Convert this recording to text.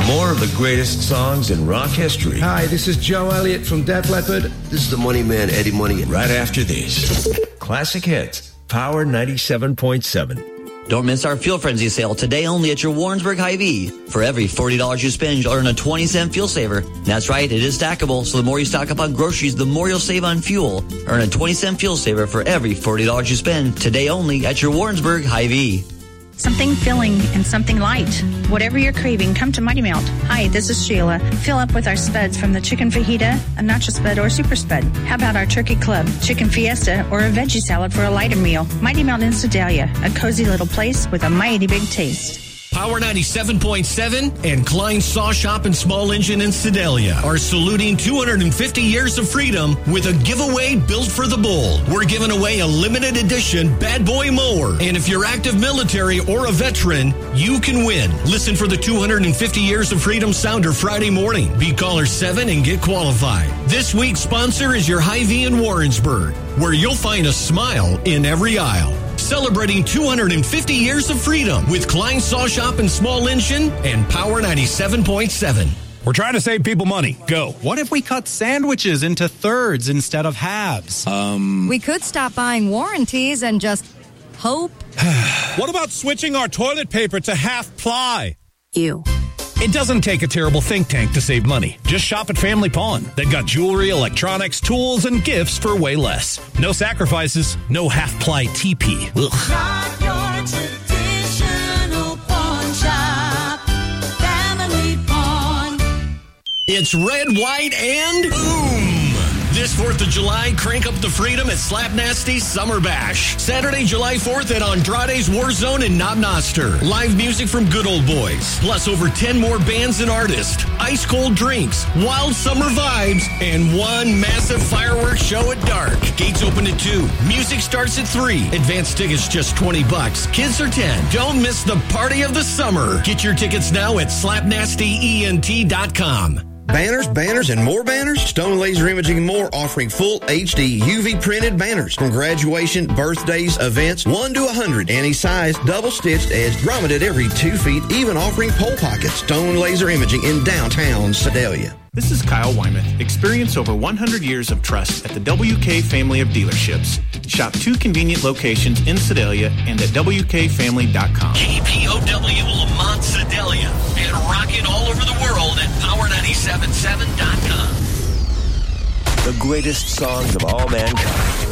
More of the greatest songs in rock history. Hi, this is Joe Elliott from Def Leppard. This is the Money Man, Eddie Money. Right after these. Classic Hits, Power 97.7. Don't miss our Fuel Frenzy sale today only at your Warrensburg Hy-Vee. For every $40 you spend, you'll earn a 20-cent fuel saver. That's right, it is stackable, so the more you stock up on groceries, the more you'll save on fuel. Earn a 20-cent fuel saver for every $40 you spend today only at your Warrensburg Hy-Vee. Something filling and something light. Whatever you're craving, come to Mighty Melt. Hi, this is Sheila. Fill up with our spuds from the chicken fajita, a nacho spud, or super spud. How about our turkey club, chicken fiesta, or a veggie salad for a lighter meal? Mighty Melt in Sedalia, a cozy little place with a mighty big taste. Power 97.7 and Klein Saw Shop and Small Engine in Sedalia are saluting 250 years of freedom with a giveaway built for the bull. We're giving away a limited edition Bad Boy mower. And if you're active military or a veteran, you can win. Listen for the 250 Years of Freedom Sounder Friday morning. Be caller 7 and get qualified. This week's sponsor is your Hy-Vee in Warrensburg, where you'll find a smile in every aisle. Celebrating 250 years of freedom with Klein Saw Shop and Small Engine and Power 97.7. We're trying to save people money. Go. What if we cut sandwiches into thirds instead of halves? We could stop buying warranties and just hope. What about switching our toilet paper to half ply? Ew. It doesn't take a terrible think tank to save money. Just shop at Family Pawn. They've got jewelry, electronics, tools, and gifts for way less. No sacrifices, no half-ply TP. Ugh. Not your traditional pawn shop. Family Pawn. It's red, white, and boom! This 4th of July, crank up the freedom at Slap Nasty's Summer Bash. Saturday, July 4th at Andrade's War Zone in Knob Noster. Live music from Good Old Boys. Plus over 10 more bands and artists. Ice cold drinks, wild summer vibes, and one massive fireworks show at dark. Gates open at 2. Music starts at 3. Advance tickets just $20. Kids are 10. Don't miss the party of the summer. Get your tickets now at slapnastyent.com. Banners, and more banners? Stone Laser Imaging and More offering full HD UV printed banners from graduation, birthdays, events, 1 to 100, any size, double stitched, edged, grommeted every 2 feet, even offering pole pockets. Stone Laser Imaging in downtown Sedalia. This is Kyle Wyman. Experience over 100 years of trust at the WK family of dealerships. Shop 2 convenient locations in Sedalia and at WKFamily.com. KPOW Lamont Sedalia and rocking all over the world at Power977.com. The greatest songs of all mankind.